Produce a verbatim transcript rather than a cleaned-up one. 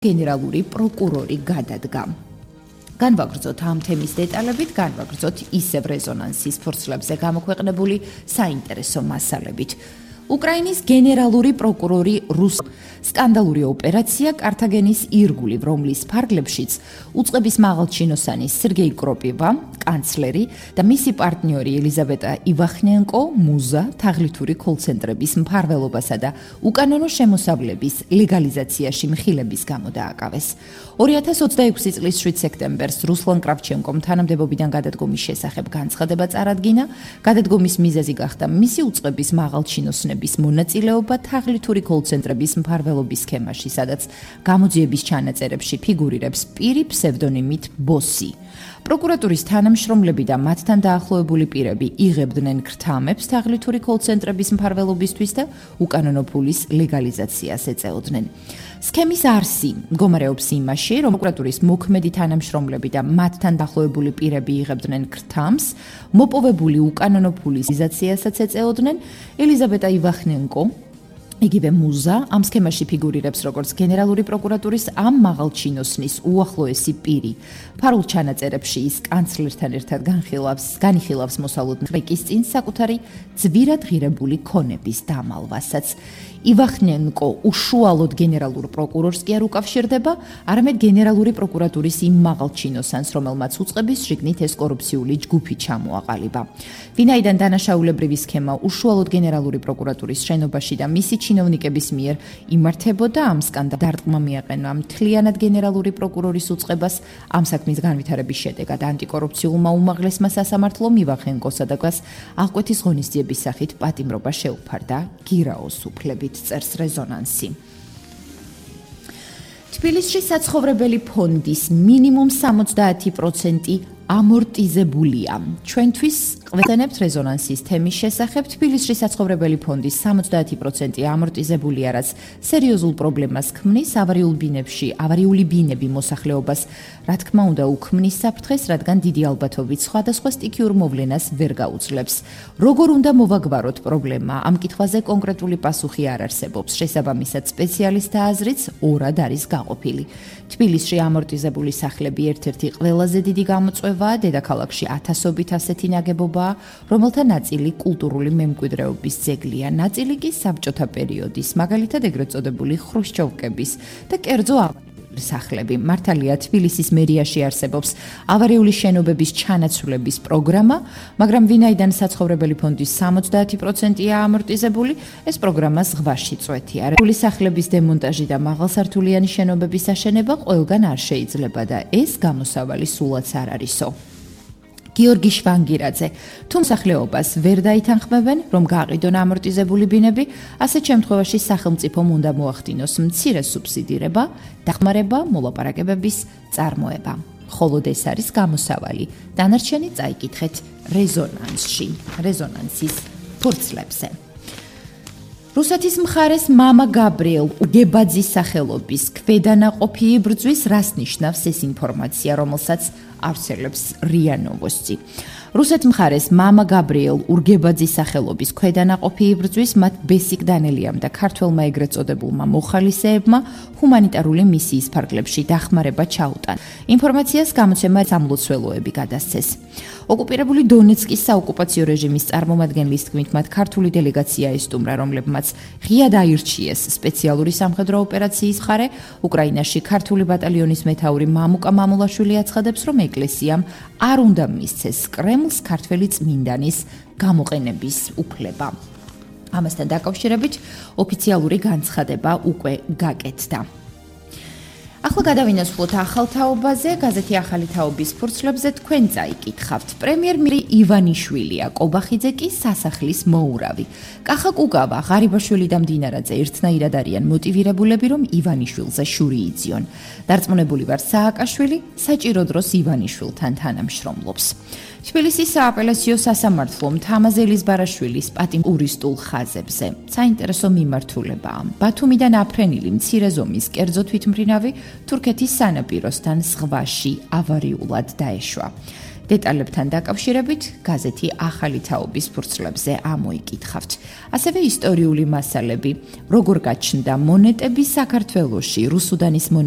გენერალური პროკურორი გადადგა. განვაგრძოთ ამ თემის დეტალებით, განვაგრძოთ ისევ რეზონანსის ფურცლებზე გამოქვეყნებული საინტერესო მასალებით. უკრაინის გენერალური პროკურორი რუს სკანდალური ოპერაცია კართაგენის ირგვლივ, რომლის ფარგლებშიც უწყების მაღალჩინოსანი სერგეი კროპივა, კანცლერი და მისი პარტნიორი ელიზაბეტა ივახნენკო მუზა თაღლითური კოლცენტრების მფარველობასა და უკანონო შემოსავლების ლეგალიზაციაში მხილების გამო დააკავეს. ორი ათას ოცდაექვსი წლის შვიდ სექტემბერს რუსლან კრავჩენკომ თანამდებობიდან გადადგომის შესახებ განცხადება წარადგინა. გადადგომის მიზეზი გახდა მისი უწყების მაღალჩინოსნების მონაწილეობა თაღლითური კოლცენტრების მფარველობის სქემაში, სადაც გამოძიების ჩანაწერებში ფიგურირებს პირი ფსევდონიმით ბოსი. პროკურატურის თანამშრომლები და მათთან დაახლოებული პირები იღებდნენ ქრთამებს თაღლითური კოლცენტრების მფარველობისთვის და უკანონო ფულის ლეგალიზაციას ეწეოდნენ. სქემის არსი მდგომარეობს იმაში, რომ პროკურატურის მოქმედი თანამშრომლები და მათთან დაახლოებული პირები იღებდნენ ქრთამს, მოპოვებული უკანონო ფულის ლეგალიზაციასაც ეწეოდნენ. ელიზაბეტა ივახნენკო იგივე მუზა ამ სქემაში ფიგურირებს როგორც გენერალური პროკურატურის ამ მაღალჩინოსნის უახლოესი პირი. ფარულ ჩანაწერებში ის კანცლერთან ერთად განხილავს, განიხილავს მოსალოდ ტრეკის წინ საკუთარი ძვირად ღირებული ქონების დამალვასაც. ივახნენკო უშუალოდ გენერალურ პროკურორს კი არ უკავშირდება, არამედ გენერალური პროკურატურის იმ მაღალჩინოსანს, რომელმაც უწყების შიგნით ეს კორუფციული ჯგუფი ჩამოაყალიბა. ვინაიდან დანაშაულებრივი სქემა უშუალოდ გენერალური პროკურატურის შენობაში და მისი ჩინოვნიკების მიერ იმართებოდა, ამ სკანდალს დარტყმა მიაყენა მთლიანად გენერალური პროკურორის უწყებას. ამ საქმის განვითარების შედეგად ანტიკორუფციულმა უმაღლესმა სასამართლომ ივახნენკოსა და გას აღკვეთის ღონისძიების სახით პატიმრობა შეუფარდა გირაოს უფლებით. წერს რეზონანსი. თბილისში საცხოვრებელი ფონდის მინიმუმ სამოცდაათი პროცენტი ამორტიზებულია. ჩვენთვის ყვეთენებთ რეზონანსის თემის შესახებ. თბილისში საცხოვრებელი ფონდის სამოცდაათი პროცენტი ამორტიზებულია, რაც სერიოზულ პრობლემას ქმნის. ავარიულ ბინებში, ავარიული ბინები მოსახლეობას, რა თქმა უნდა, უქმნის საფრთხეს, რადგან დიდი ალბათობით სხვადასხვა სტიქიურ მოვლენას ვერ გაუძლებს. როგორ უნდა მოვაგვაროთ პრობლემა? ამ კითხვაზე კონკრეტული პასუხი არ არსებობს. შესაბამისად, სპეციალისტთა აზრით ორად არის გაყოფილი. თბილისში ამორტიზებული სახლები ერთ-ერთი ყველაზე დიდი გამოწვევაა. დედაქალაქში ათასობით ასეთი ნაგებობაა, რომელთა ნაწილი კულტურული მემკვიდრეობის ძეგლია, ნაწილი კი საბჭოთა პერიოდის, მაგალითად ეგრეთ წოდებული ხრუშჩოვკების და კერძო სახლები. მართალია, თბილისის მერიაში არსებობს ავარიული შენობების ჩანაცვლების პროგრამა, მაგრამ ვინაიდან საცხოვრებელი ფონდის სამოცდაათი პროცენტია ამორტიზებული, ეს პროგრამა ზღვაში წვეთია. ავარიული სახლების დემონტაჟი და მაღალსართულიანი შენობების აშენება ყველგან არ შეიძლება და ეს გამოსავალი სულაც არ არისო. გიორგი შვანგირაძე, თუ მსახლეობას ვერ დაითანხმებენ, რომ გააყიდონ ამორტიზებული ბინები, ასეთ შემთხვევაში სახელმწიფომ უნდა მოახდინოს მცირე სუბსიდირება, დახმარება, მოლაპარაკებების წარმოება. მხოლოდ ეს არის გამოსავალი. დანარჩენი წაიკითხეთ რეზონანსში, რეზონანსის ფურცლებზე. რუსეთის მხარეს მამა გაბრიელ უგებაძის სახელობის ქვედანაყოფი იბრძვის, რას ნიშნავს ეს ინფორმაცია, რომელსაც ავრცელებს რია ნოვოსტი. რუსეთ მხარეს მამა გაბრიელ ურგებაძის სახელობის ქვედანაყოფი იბრძვის, მათ ბესიკ დანელიამ და ქართველმა ეგრეთ წოდებულმა მოხალისეებმა ჰუმანიტარული მისიის ფარგლებში დახმარება ჩაუტან. ინფორმაციას გამოცემა სამლოცველოები გადასცეს. ოკუპირებული დონეცკის საოკუპაციო რეჟიმის წარმომადგენლის თქმით, მათ ქართული დელეგაცია ესტუმრა, რომლებმაც ღიად აირჩიეს სპეციალური სამხედრო ოპერაციის მხარე. უკრაინაში ქართული ბატალიონის მეთაური მამუკა მამულაშვილი აცხადებს, რომ ეკლესიამ არ უნდა მისცეს კრემლს ქართველი წმინდანის გამოყენების უფლება. ამასთან დაკავშირებით ოფიციალური განცხადება უკვე გაკეთდა. ახლა გადავინაცვლოთ ახალ თაობაზე, გაზეთი ახალი თაობის ფურცლებზე თქვენ წაიკითხავთ. პრემიერ-მინისტრი ივანიშვილია, კობახიძე კი სასახლის მოურავი. კახა კუკავა, ღარიბაშვილი და მდინარაძე ერთნაირად არიან მოტივირებულები, რომ ივანიშვილზე შური იძიონ. დარწმუნებული ვარ, სააკაშვილი საჭირო დროს ივანიშვილთან თანამშრომლობს. თბილისის სააპელაციო სასამართლომ თამაზელის ბარაშვილის პატიმ ტურისტულ ხაზებზე. საინტერესო მიმართულებაა. ბათუმიდან აფრენილი მცირე ზომის კერძო თვითმფრინავი თურქეთის სანაპიროსთან ზღვაში ავარიულად დაეშვა. დეტალებთან დაკავშირებით გაზეთი ახალი თაობის ფურცლებზე ამოიკითხავთ. ასევე ისტორიული მასალები, როგორ გაჩნდა მონეტები საქართველოში, რუსუდანის